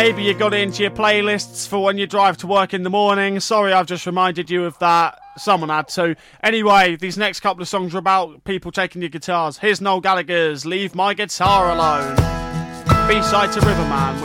Maybe you got it into your playlists for when you drive to work in the morning. Sorry, I've just reminded you of that. Someone had to. Anyway, these next couple of songs are about people taking your guitars. Here's Noel Gallagher's Leave My Guitar Alone. B-side to Riverman.